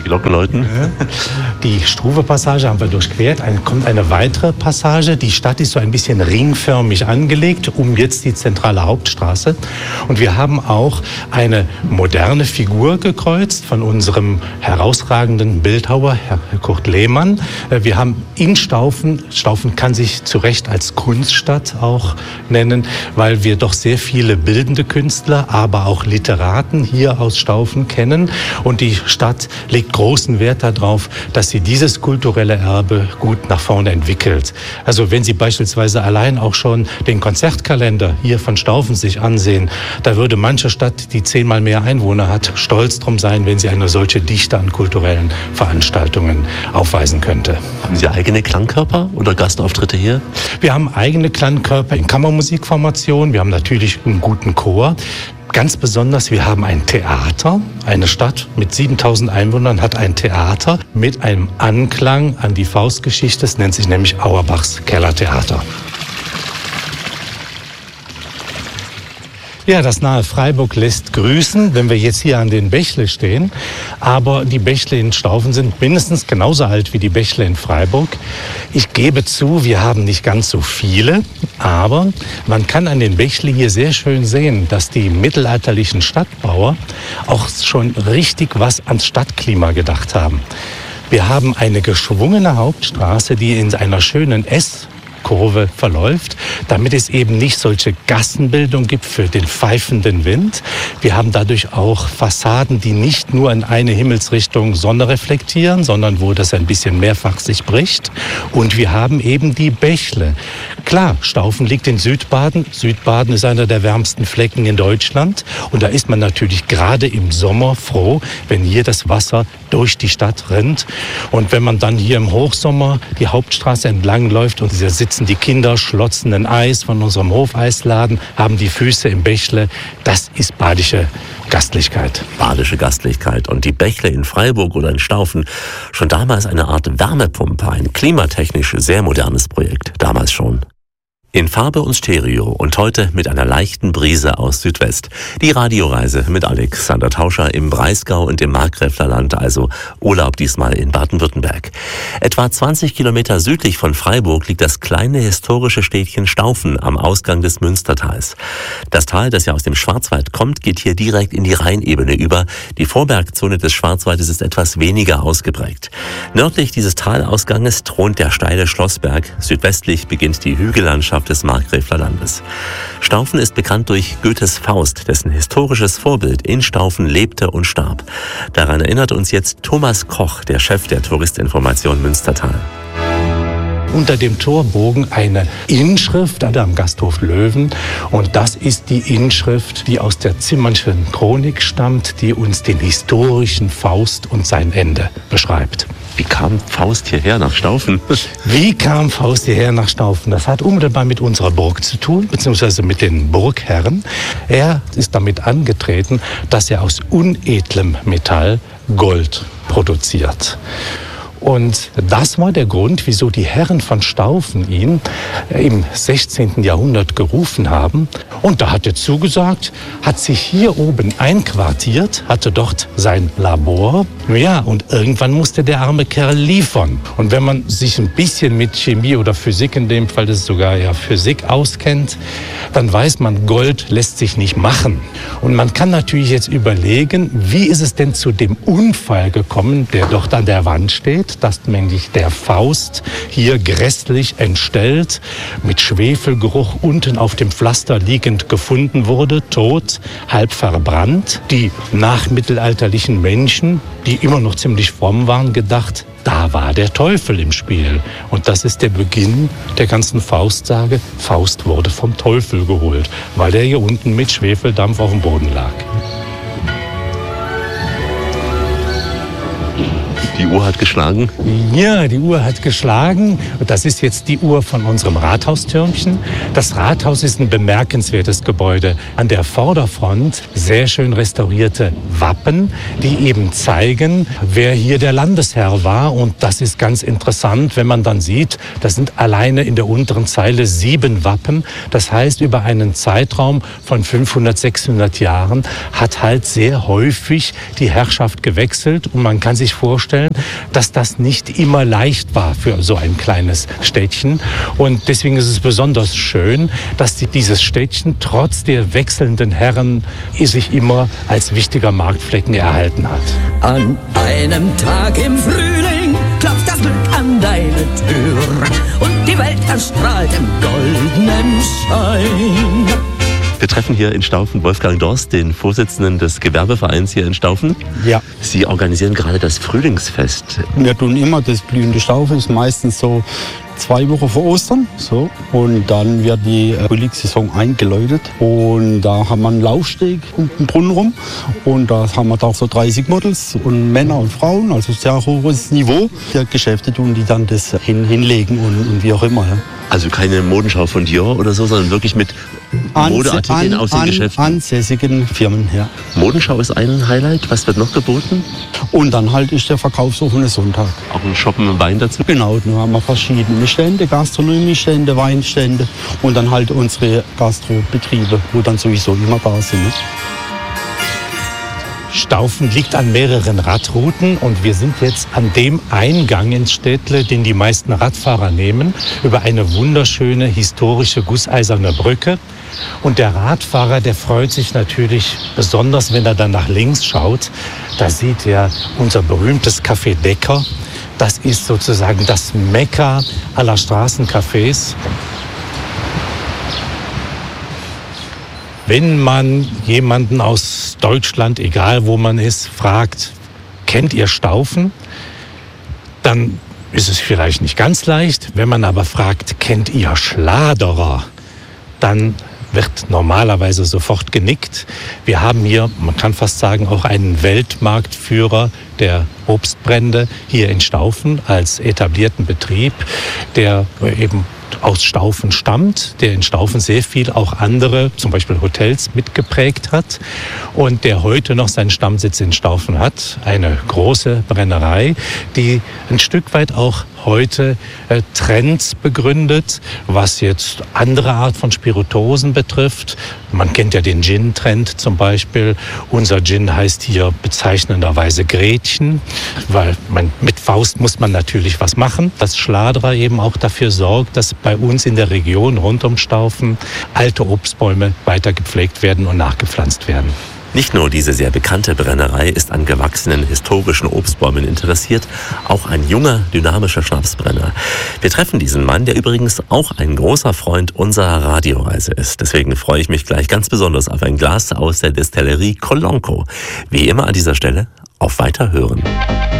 Glocken läuten. Die Struve-Passage haben wir durchquert. Kommt eine weitere Passage. Die Stadt ist so ein bisschen ringförmig angelegt, um jetzt die zentrale Hauptstraße. Und wir haben auch eine moderne Figur gekreuzt von unserem herausragenden Bildhauer, Herr Kurt Lehmann. Wir haben in Staufen kann sich zu Recht als Kunststadt auch nennen, weil wir doch sehr viele bildende Künstler, aber auch Literaten hier aus Staufen kennen. Und die Stadt legt großen Wert darauf, dass sie dieses kulturelle Erbe gut nach vorne entwickelt. Also wenn Sie beispielsweise allein auch schon den Konzertkalender hier von Staufen sich ansehen, da würde manche Stadt, die 10-mal mehr Einwohner hat, stolz drum sein, wenn sie eine solche Dichte an kulturellen Veranstaltungen aufweisen könnte. Haben Sie eigene Klangkörper oder Gastauftritte hier? Wir haben eigene Klangkörper in Kammermusikformation. Wir haben natürlich einen guten Chor. Ganz besonders, wir haben ein Theater. Eine Stadt mit 7000 Einwohnern hat ein Theater mit einem Anklang an die Faustgeschichte. Es nennt sich nämlich Auerbachs Kellertheater. Ja, das nahe Freiburg lässt grüßen, wenn wir jetzt hier an den Bächle stehen. Aber die Bächle in Staufen sind mindestens genauso alt wie die Bächle in Freiburg. Ich gebe zu, wir haben nicht ganz so viele, aber man kann an den Bächle hier sehr schön sehen, dass die mittelalterlichen Stadtbauer auch schon richtig was ans Stadtklima gedacht haben. Wir haben eine geschwungene Hauptstraße, die in einer schönen S-Kurve verläuft, damit es eben nicht solche Gassenbildung gibt für den pfeifenden Wind. Wir haben dadurch auch Fassaden, die nicht nur in eine Himmelsrichtung Sonne reflektieren, sondern wo das ein bisschen mehrfach sich bricht. Und wir haben eben die Bächle. Klar, Staufen liegt in Südbaden. Südbaden ist einer der wärmsten Flecken in Deutschland. Und da ist man natürlich gerade im Sommer froh, wenn hier das Wasser durch die Stadt rinnt. Und wenn man dann hier im Hochsommer die Hauptstraße entlang läuft und da sitzen die Kinder, schlotzen ein Eis von unserem Hofeisladen, haben die Füße im Bächle, das ist badische Gastlichkeit. Badische Gastlichkeit. Und die Bächle in Freiburg oder in Staufen, schon damals eine Art Wärmepumpe, ein klimatechnisch sehr modernes Projekt, damals schon. In Farbe und Stereo und heute mit einer leichten Brise aus Südwest. Die Radioreise mit Alexander Tauscher im Breisgau und im Markgräflerland, also Urlaub diesmal in Baden-Württemberg. Etwa 20 Kilometer südlich von Freiburg liegt das kleine historische Städtchen Staufen am Ausgang des Münstertals. Das Tal, das ja aus dem Schwarzwald kommt, geht hier direkt in die Rheinebene über. Die Vorbergzone des Schwarzwaldes ist etwas weniger ausgeprägt. Nördlich dieses Talausganges thront der steile Schlossberg. Südwestlich beginnt die Hügellandschaft des Markgräflerlandes. Staufen ist bekannt durch Goethes Faust, dessen historisches Vorbild in Staufen lebte und starb. Daran erinnert uns jetzt Thomas Koch, der Chef der Touristinformation Münstertal. Unter dem Torbogen eine Inschrift am Gasthof Löwen. Und das ist die Inschrift, die aus der Zimmernschen Chronik stammt, die uns den historischen Faust und sein Ende beschreibt. Wie kam Faust hierher nach Staufen? Wie kam Faust hierher nach Staufen? Das hat unmittelbar mit unserer Burg zu tun, beziehungsweise mit den Burgherren. Er ist damit angetreten, dass er aus unedlem Metall Gold produziert. Und das war der Grund, wieso die Herren von Staufen ihn im 16. Jahrhundert gerufen haben. Und da hat er zugesagt, hat sich hier oben einquartiert, hatte dort sein Labor. Ja, und irgendwann musste der arme Kerl liefern. Und wenn man sich ein bisschen mit Chemie oder Physik, in dem Fall ist es sogar ja Physik, auskennt, dann weiß man, Gold lässt sich nicht machen. Und man kann natürlich jetzt überlegen, wie ist es denn zu dem Unfall gekommen, der dort an der Wand steht, dass nämlich der Faust hier grässlich entstellt, mit Schwefelgeruch unten auf dem Pflaster liegend gefunden wurde, tot, halb verbrannt. Die nachmittelalterlichen Menschen, die immer noch ziemlich fromm waren, gedacht, da war der Teufel im Spiel. Und das ist der Beginn der ganzen Faustsage. Faust wurde vom Teufel geholt, weil er hier unten mit Schwefeldampf auf dem Boden lag. Die Uhr hat geschlagen? Ja, die Uhr hat geschlagen. Das ist jetzt die Uhr von unserem Rathaustürmchen. Das Rathaus ist ein bemerkenswertes Gebäude. An der Vorderfront sehr schön restaurierte Wappen, die eben zeigen, wer hier der Landesherr war. Und das ist ganz interessant, wenn man dann sieht, das sind alleine in der unteren Zeile 7 Wappen. Das heißt, über einen Zeitraum von 500, 600 Jahren hat halt sehr häufig die Herrschaft gewechselt. Und man kann sich vorstellen, dass das nicht immer leicht war für so ein kleines Städtchen. Und deswegen ist es besonders schön, dass dieses Städtchen trotz der wechselnden Herren sich immer als wichtiger Marktflecken erhalten hat. An einem Tag im Frühling klopft das Glück an deine Tür und die Welt erstrahlt im goldenen Schein. Wir treffen hier in Staufen Wolfgang Dorst, den Vorsitzenden des Gewerbevereins hier in Staufen. Ja. Sie organisieren gerade das Frühlingsfest. Wir tun immer das blühende Staufen, ist meistens so 2 Wochen vor Ostern. So. Und dann wird die Frühlingssaison eingeläutet. Und da haben wir einen Laufsteg um den Brunnen rum. Und da haben wir da auch so 30 Models und Männer und Frauen, also sehr hohes Niveau. Die Geschäfte tun die dann das hinlegen und wie auch immer. Ja. Also keine Modenschau von Dior oder so, sondern wirklich mit Modeartikeln aus den Geschäften. Ansässigen Firmen, ja. Modenschau ist ein Highlight. Was wird noch geboten? Und dann halt ist der Verkaufsoffene Sonntag. Auch ein Shoppen und Wein dazu? Genau, da haben wir verschiedene Stände, Gastronomiestände, Weinstände und dann halt unsere Gastrobetriebe, wo dann sowieso immer da sind. Ne? Staufen liegt an mehreren Radrouten und wir sind jetzt an dem Eingang ins Städtle, den die meisten Radfahrer nehmen, über eine wunderschöne historische gusseiserne Brücke. Und der Radfahrer, der freut sich natürlich besonders, wenn er dann nach links schaut. Da sieht er unser berühmtes Café Decker. Das ist sozusagen das Mekka aller Straßencafés. Wenn man jemanden aus Deutschland, egal wo man ist, fragt, kennt ihr Staufen? Dann ist es vielleicht nicht ganz leicht. Wenn man aber fragt, kennt ihr Schladerer? Dann wird normalerweise sofort genickt. Wir haben hier, man kann fast sagen, auch einen Weltmarktführer der Obstbrände hier in Staufen als etablierten Betrieb, der eben aus Staufen stammt, der in Staufen sehr viel auch andere, zum Beispiel Hotels, mitgeprägt hat und der heute noch seinen Stammsitz in Staufen hat. Eine große Brennerei, die ein Stück weit auch heute Trends begründet, was jetzt andere Art von Spirituosen betrifft. Man kennt ja den Gin-Trend zum Beispiel. Unser Gin heißt hier bezeichnenderweise Gretchen, weil mit Faust muss man natürlich was machen. Dass Schladerer eben auch dafür sorgt, dass bei uns in der Region rund um Staufen alte Obstbäume weiter gepflegt werden und nachgepflanzt werden. Nicht nur diese sehr bekannte Brennerei ist an gewachsenen historischen Obstbäumen interessiert, auch ein junger, dynamischer Schnapsbrenner. Wir treffen diesen Mann, der übrigens auch ein großer Freund unserer Radioreise ist. Deswegen freue ich mich gleich ganz besonders auf ein Glas aus der Destillerie Colonco. Wie immer an dieser Stelle, auf Weiterhören.